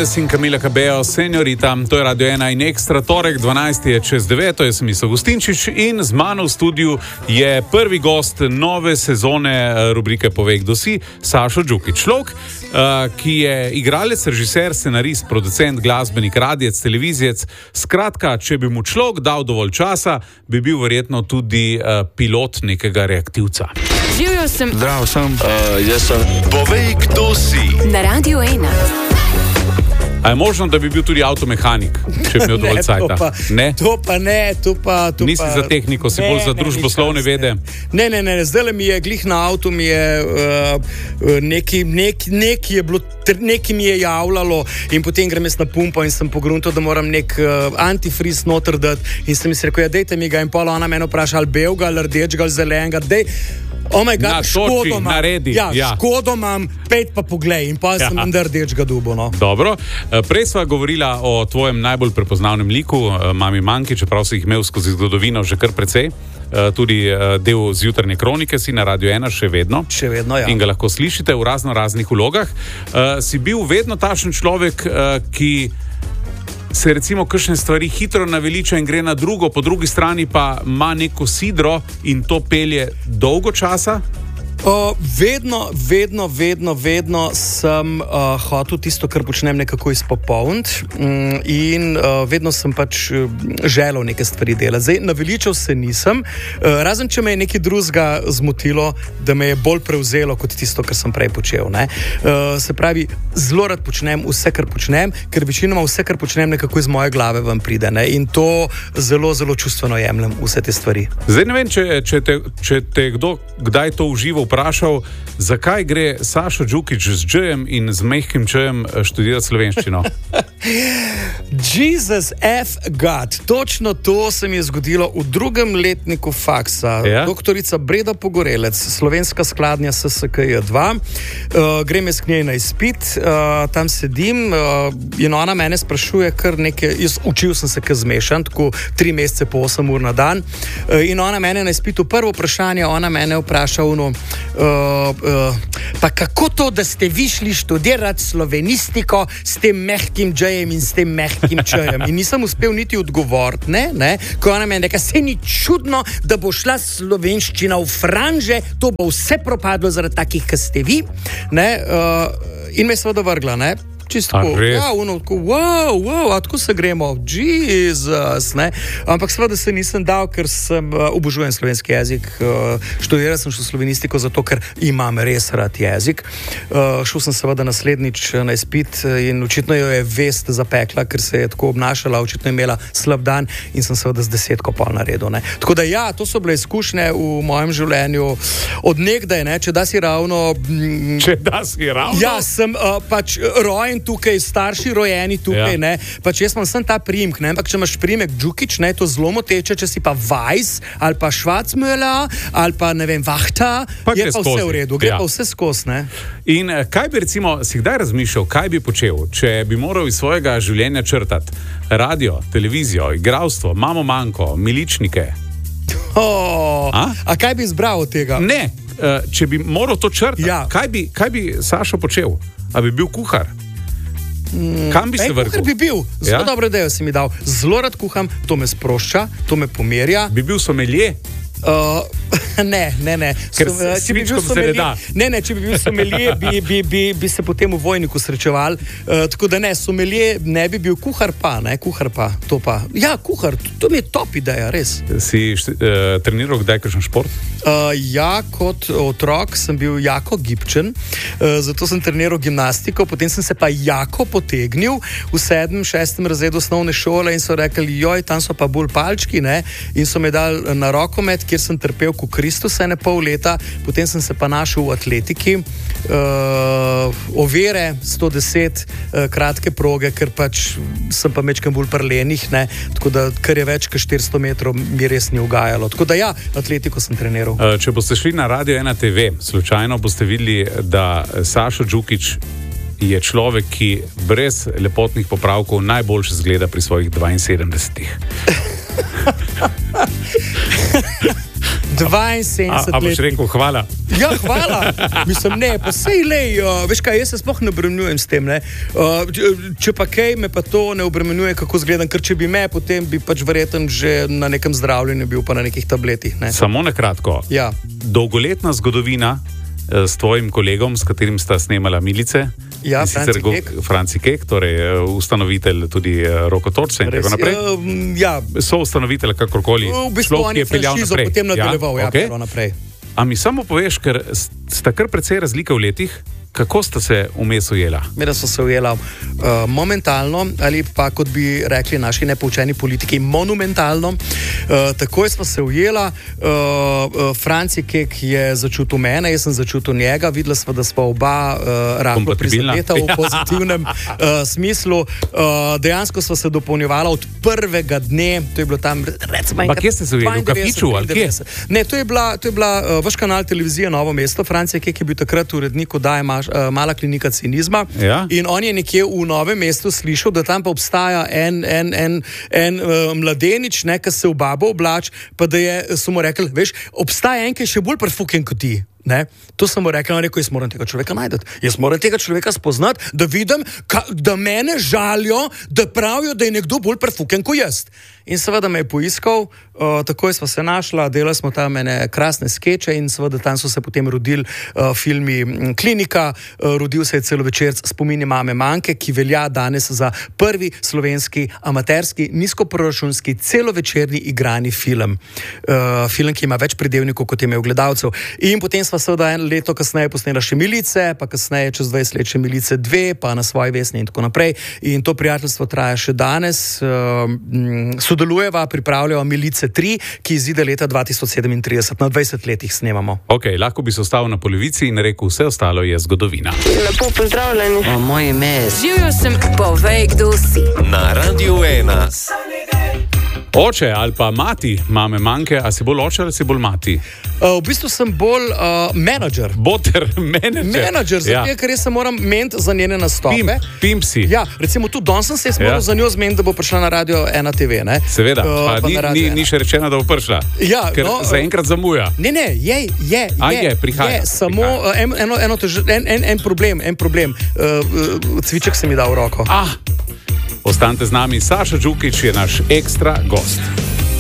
Mendes in Camila Cabello, Senorita, to je Radio 1 in Ekstra, torek 12 je čez 9, jaz sem Miso Gustinčič in z mano v studiu je prvi gost nove sezone rubrike Povej, kdo si, Sašo Džukić. Človek, ki je igralec, režiser, scenarist, producent, glasbenik, radijec, televizijec. Skratka, če bi mu človek dal dovolj časa, bi bil verjetno tudi pilot nekega reaktivca. Živjo sem. Zdrav sem. Jaz sem. Povej, kdo si. Na Radio 1. A je možno, da bi bil tudi avtomehanik, če bi imel dovolj cajta? To pa ne. Nisi za tehniko, si bolj za družboslovne vede? Ne. Zdaj mi je glih na avtu, mi je nekaj mi je javljalo in potem grem jaz na pumpo in sem pogruntal, da moram nek antifriz noter dati in sem mi se rekel, dejte mi ga in pol ona mene vpraša, ali belga, ali rdečega, ali zelenega, dej. Oh my God, škodo imam. Škodo imam, pet pa poglej in pa sem rdečega dubo. No. Dobro. Prej sva govorila o tvojem najbolj prepoznavnem liku, Mami Manki, čeprav si jih imel skozi zgodovino že kar precej. Tudi del zjutrajne kronike si na Radio 1 še vedno. Še vedno, ja. In ga lahko slišite v raznih vlogah. Si bil vedno takšen človek, ki se recimo kakšne stvari hitro naveliča in gre na drugo, po drugi strani pa ima neko sidro in to pelje dolgo časa? Vedno sem hotel tisto, kar počnem, nekako izpopolniti in vedno sem pač želel neke stvari delati. Zdaj, naveličal se nisem, razen če me je nekaj drugega zmotilo, da me je bolj prevzelo kot tisto, kar sem prej počel. Ne? Se pravi, zelo rad počnem vse, kar počnem, ker večinoma vse, kar počnem, nekako iz moje glave vam pride. Ne? In to zelo, zelo čustveno jemljem vse te stvari. Zdaj ne vem, če te kdo kdaj to uživo vprašal, zakaj gre Sašo Džukić z džejem in z mehkim čejem študirati slovenščino? Jesus F. God. Točno to se mi je zgodilo v drugem letniku faksa. Ja? Doktorica Breda Pogorelec, slovenska skladnja SSKJ2. Grem jaz k njej na izpit, tam sedim in ona mene sprašuje kar nekaj, jaz učil sem se kar zmešan, tako 3 mesece po 8 ur na dan in ona mene na izpitu, prvo vprašanje, ona mene vpraša pa kako to, da ste vi šli študirati slovenistiko s tem mehkim džejem in s tem mehkim čejem? In nisem uspel niti odgovoriti, ne? Ko ona meni reka, se ni čudno, da bo šla slovenščina v franže, to bo vse propadlo zaradi takih, kot ste vi, ne? In me je seveda vrgla, ne? Čisto wow, tako se gremo, Jesus, ne? Ampak seveda se nisem dal, ker sem obožujem slovenski jezik, študiral sem še slovenistiko zato, ker imam res rad jezik. Šel sem seveda naslednjič na izpit in očitno jo je vest zapekla, ker se je tako obnašala, očitno je imela slab dan in sem seveda z 10 pol naredil, ne? Tako da ja, to so bile izkušnje v mojem življenju od nekdaj, ne? Če da si ravno... Ja, sem pač rojen tukaj, starši rojeni tukaj, ne, pač jaz imam sem ta priimek, ne, ampak če imaš priimek Džukić, ne, to zelo moteče, če si pa Weiss, ali pa Schwarzmüller, ali pa, ne vem, Vahta, je pa vse v redu, gre pa vse skozi, ne. In kaj bi recimo, si kdaj razmišljal, kaj bi počel, če bi moral iz svojega življenja črtati radio, televizijo, igralstvo, Mamo Manko, Miličnike? A kaj bi izbral od tega? Ne, če bi moral to črtati, kaj bi Sašo počel? A bi bil kuhar? Kam bi se vrgel? Kuhar bi bil, zelo dobro idejo si mi dal. Zelo rad kuham, to me sprošča, to me pomerja. Bi bil somelje? Ne. Ker svičkom se ne da. Ne, če bi bil somelje, bi se potem v vojniku srečeval. Tako da ne, somelje ne bi bil, kuhar pa, to pa. Ja, kuhar, to mi je top ideja, res. Si treniral kdaj kakšen šport? Ja, kot otrok sem bil jako gibčen, zato sem treniral gimnastiko, potem sem se pa jako potegnil v 7., 6. razredu osnovne šole in so rekli, joj, tam so pa bolj palčki, ne, in so me dali na rokomet, kjer sem trpel kot Kristus 1,5 leta, potem sem se pa našel v atletiki, ovire 110, kratke proge, ker pač sem pa mečkam bolj prlenih, ne, tako da, kar je več kot 400 metrov, mi res ni ugajalo. Tako da ja, atletiko sem treniral. Če boste šli na Radio 1 TV, slučajno boste videli, da Sašo Džukić je človek, ki brez lepotnih popravkov najboljše zgleda pri svojih 72. 72 A boš rekel hvala? Ja, hvala. Mislim, ne, pa sej lej, veš kaj, jaz se sploh ne obremenjujem s tem, ne. Če pa kaj, me pa to ne obremenjuje, kako zgledam, ker če bi me, potem bi pač verjetno že na nekem zdravljenju bil, pa na nekih tabletih, ne. Samo na kratko. Ja. Dolgoletna zgodovina s tvojim kolegom, s katerim sta snemala Milice. Ja, Franci Kek, torej ustanovitelj tudi Roko Torce in tako naprej. Ja. So ustanovitelj, kakorkoli. V bistvu on je franšizo potem nadaljeval, okay. naprej. A mi samo poveš, ker sta kar precej razlike v letih, kako sta se vmes ujela? Mera so se ujela momentalno, ali pa kot bi rekli naši nepoučeni politiki, monumentalno. Takoj smo se ujela, Franci Kek je začutil mene, jaz sem začutil njega, videla smo, da smo oba rahlo prizadeta v pozitivnem smislu. Dejansko smo se dopolnjevala od prvega dne, to je bilo tam, recimo, pa kje ste se ujeli, v Kafiču ali kje? Ne, to je bila vaš kanal televizije Novo mesto. Franci Kek je bil takrat urednik oddaje Mala klinika cinizma, ja. In on je nekje v Novem mestu slišal, da tam pa obstaja en mladenič, ki se v babo oblač, pa da so mu rekli, veš, obstaja en, ki je še bolj prefuken kot ti. Ne? To sem mu rekel, jaz moram tega človeka najti. Jaz moram tega človeka spoznati, da vidim, da mene žalijo, da pravijo, da je nekdo bolj prefuken kot jaz. In seveda me je poiskal, takoj smo se našla, delali smo tam ene krasne skeče in seveda tam so se potem rodili filmi Klinika, rodil se je celovečerc Spomini mame Manke, ki velja danes za prvi slovenski amaterski, nizkoproračunski, celovečerni igrani film. Film, ki ima več pridevnikov, kot je imel gledalcev. In potem sva seveda eno leto kasneje posnela še Milice, pa kasneje čez 20 let še Milice 2, pa Na svoji vesni in tako naprej. In to prijateljstvo traja še danes. Sodelujeva, pripravljava Milice 3, ki izide leta 2037. Na 20 letih snemamo. Ok, lahko bi se ostal na polovici in rekel, vse ostalo je zgodovina. Lepo pozdravljeni. Moje ime je. Živjo sem, povej, kdo si. Na Radiu 1. Oče ali pa mati mame Manke, a si bolj oče ali si bolj mati? V bistvu sem bolj menadžer. Boter menadžer. Menadžer, zato ker jaz se moram meniti za njene nastope. Pimp si. Ja, recimo tudi danes sem se moral za njo zmeniti, da bo prišla na Radio 1 TV, ne? Seveda, pa ni še rečeno, da bo prišla. Ja, ker zaenkrat zamuja. Ne, je, prihaja. Samo en problem. Cviček se mi da v roko. Ostanite z nami, Saša Đukić je naš ekstra gost.